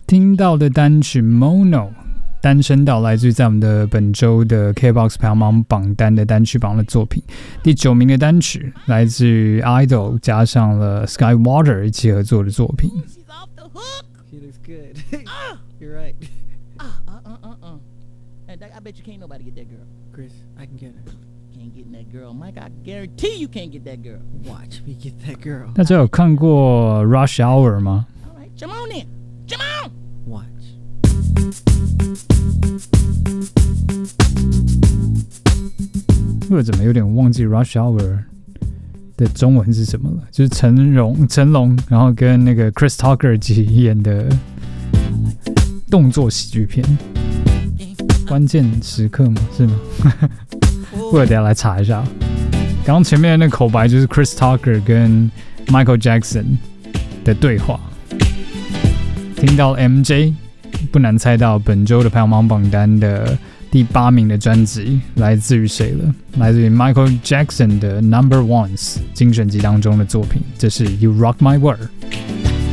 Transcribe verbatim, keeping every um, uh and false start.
听到的单曲 Mono 单声道来自于在我们的本周的 K B O X 排行榜榜单的单曲榜的作品。第九名的单曲来自于 Idol 加上了 Skywater 一起合作的作品。 She looks good. You're right. Uh, uh, uh, uh, uh. And I bet you can't nobody get that girl. Chris, I can get her. Can't get that girl. Mike, I guarantee you can't get that girl. Watch me get that girl. 大家有看过 Rush Hour 吗？ All right, come on in. Come on. Watch. 我怎么有点忘记 Rush Hour 的中文是什么了？就是成龙、成龙，然后跟那个 Chris Tucker 一起演的动作喜剧片。关键时刻吗？是吗？我等一下来查一下。刚刚前面的那口白就是 Chris Tucker 跟 Michael Jackson 的对话。听到 M J， 不难猜到本周的排行榜榜单的第八名的专辑来自于谁了？来自于 Michael Jackson 的 Number Ones 精选集当中的作品，这是 You Rock My World。